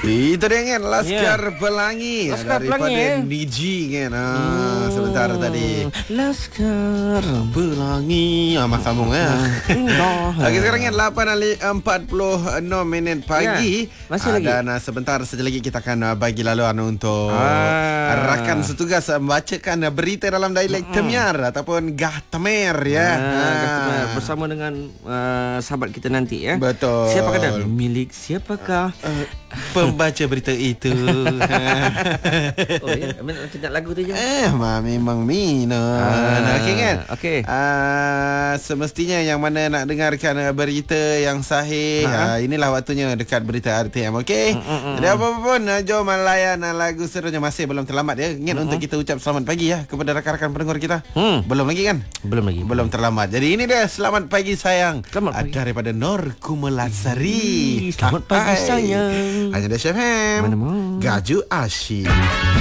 Itu dia kan Laskar Pelangi Laskar daripada Pelangi, Niji kan. Sebentar tadi Laskar Pelangi. Mas sambung ya. Okey, sekarang kan 8:46 minit pagi. Masih lagi. Dan sebentar saja lagi kita akan bagi laluan untuk rakan setugas membacakan berita dalam dialek Temiar ataupun Gahtamer ya. Gahtamer bersama dengan sahabat kita nanti ya. Betul. Siapakah dan milik siapakah? Pembaca berita itu. Oh ya, macam nak lagu tu je. Memang minat. Okey kan? Okey. Semestinya yang mana nak dengarkan berita yang sahih, inilah waktunya dekat berita RTM. Okey. Jadi apa-apa pun jom layan lagu serunya. Masih belum terlambat ya. Ingat untuk kita ucap selamat pagi ya kepada rakan-rakan pendengar kita. Belum lagi kan? Belum lagi. Belum terlambat. Jadi ini dia selamat pagi sayang. Selamat pagi. Daripada Nur Kumelasari. Selamat pagi sayang. Hanya ada Chef Ham. Mana mau. Gaju Asyik.